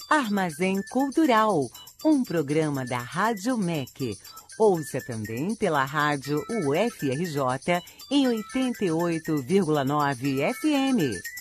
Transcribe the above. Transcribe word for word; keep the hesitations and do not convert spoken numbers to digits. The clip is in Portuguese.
Armazém Cultural, um programa da Rádio M E C. Ouça também pela rádio U F R J em oitenta e oito vírgula nove F M.